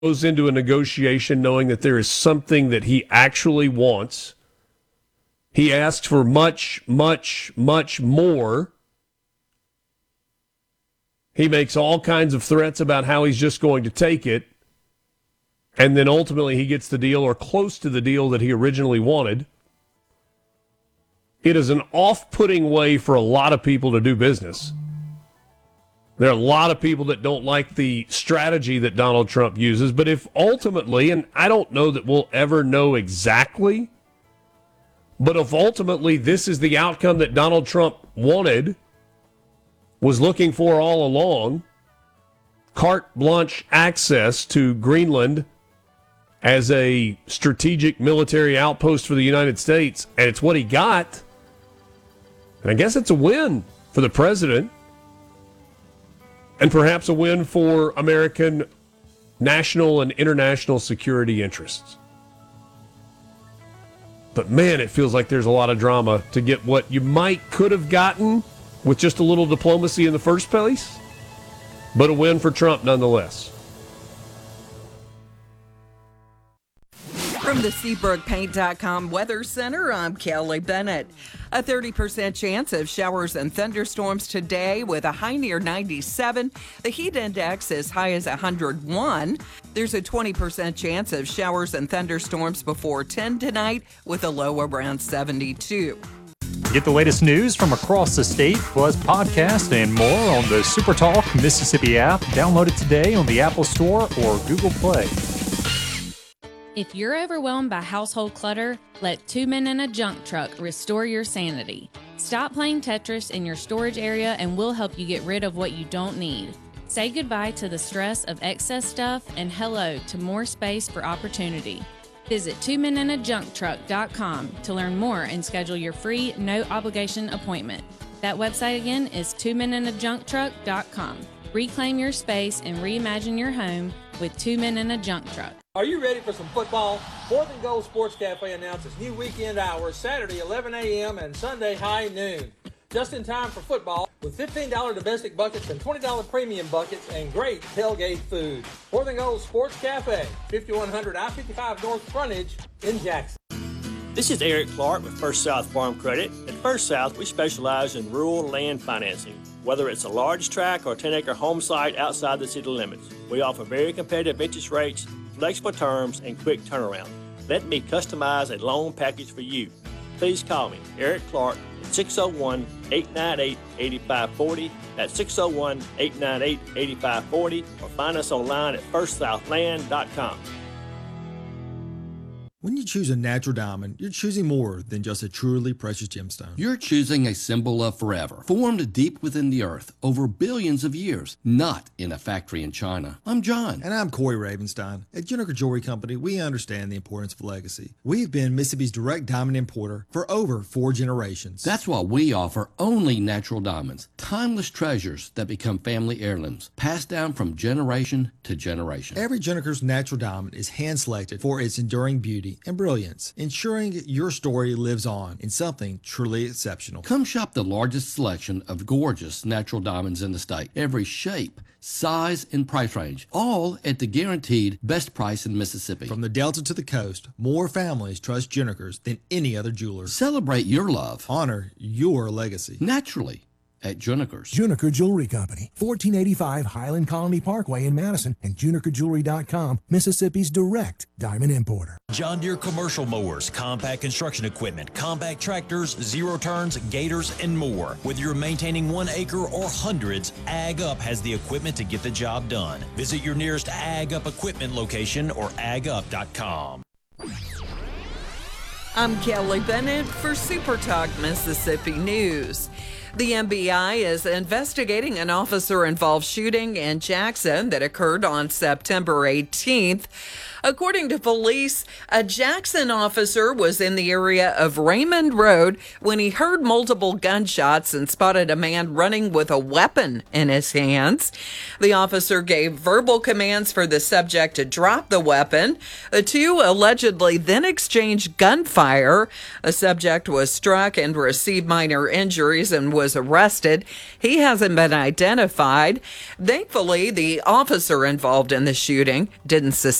goes into a negotiation knowing that there is something that he actually wants. He asked for much, much, much more. He makes all kinds of threats about how he's just going to take it. And then ultimately he gets the deal or close to the deal that he originally wanted. It is an off-putting way for a lot of people to do business. There are a lot of people that don't like the strategy that Donald Trump uses, but if ultimately, and I don't know that we'll ever know exactly, but if ultimately this is the outcome that Donald Trump wanted, was looking for all along, carte blanche access to Greenland as a strategic military outpost for the United States, and it's what he got, and I guess it's a win for the president. And perhaps a win for American national and international security interests. But man, it feels like there's a lot of drama to get what you could have gotten with just a little diplomacy in the first place, but a win for Trump nonetheless. From the SeabrookPaint.com Weather Center, I'm Kelly Bennett. A 30% chance of showers and thunderstorms today with a high near 97. The heat index as high as 101. There's a 20% chance of showers and thunderstorms before 10 tonight with a low around 72. Get the latest news from across the state, plus podcasts and more on the SuperTalk Mississippi app. Download it today on the Apple Store or Google Play. If you're overwhelmed by household clutter, let Two Men in a Junk Truck restore your sanity. Stop playing Tetris in your storage area and we'll help you get rid of what you don't need. Say goodbye to the stress of excess stuff and hello to more space for opportunity. Visit twomeninajuncktruck.com to learn more and schedule your free, no-obligation appointment. That website again is twomeninajuncktruck.com. Reclaim your space and reimagine your home with Two Men in a Junk Truck. Are you ready for some football? Fourth and Goal Sports Cafe announces new weekend hours, Saturday 11 a.m. and Sunday high noon. Just in time for football with $15 domestic buckets and $20 premium buckets and great tailgate food. Fourth and Goal Sports Cafe, 5100 I-55 North Frontage in Jackson. This is Eric Clark with First South Farm Credit. At First South, we specialize in rural land financing. Whether it's a large tract or 10-acre home site outside the city limits, we offer very competitive interest rates, flexible terms, and quick turnaround. Let me customize a loan package for you. Please call me, Eric Clark, at 601-898-8540. That's 601-898-8540, or find us online at firstsouthland.com. When you choose a natural diamond, you're choosing more than just a truly precious gemstone. You're choosing a symbol of forever, formed deep within the earth over billions of years, not in a factory in China. I'm John. And I'm Corey Ravenstein. At Juniker Jewelry Company, we understand the importance of legacy. We've been Mississippi's direct diamond importer for over 4 generations. That's why we offer only natural diamonds, timeless treasures that become family heirlooms, passed down from generation to generation. Every Juniker's natural diamond is hand-selected for its enduring beauty and brilliance, ensuring your story lives on in something truly exceptional. Come shop the largest selection of gorgeous natural diamonds in the state. Every shape, size, and price range, all at the guaranteed best price in Mississippi. From the Delta to the coast, more families trust Junikers than any other jeweler. Celebrate your love. Honor your legacy. Naturally. At Juniker's. Juniker Jewelry Company, 1485 Highland Colony Parkway in Madison, and JunikerJewelry.com, Mississippi's direct diamond importer. John Deere commercial mowers, compact construction equipment, compact tractors, zero turns, gators, and more. Whether you're maintaining 1 acre or hundreds, Ag Up has the equipment to get the job done. Visit your nearest Ag Up equipment location or agup.com. I'm Kelly Bennett for Super Talk Mississippi News. The MBI is investigating an officer-involved shooting in Jackson that occurred on September 18th. According to police, a Jackson officer was in the area of Raymond Road when he heard multiple gunshots and spotted a man running with a weapon in his hands. The officer gave verbal commands for the subject to drop the weapon. The two allegedly then exchanged gunfire. The subject was struck and received minor injuries and was arrested. He hasn't been identified. Thankfully, the officer involved in the shooting didn't sustain